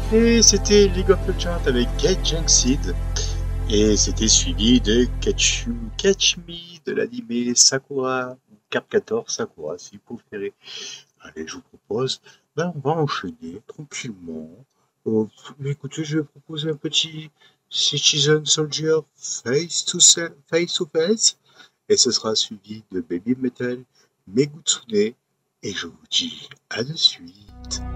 Et c'était League of Legends avec Gaijang Seed. Et c'était suivi de Catch Me de l'anime Sakura, Cap 14 Sakura si vous préférez. Allez, je vous propose, on va enchaîner tranquillement. Mais écoutez, je vais proposer un petit Citizen Soldier face to face. Et ce sera suivi de Baby Metal, Megutsune. Et je vous dis à de suite.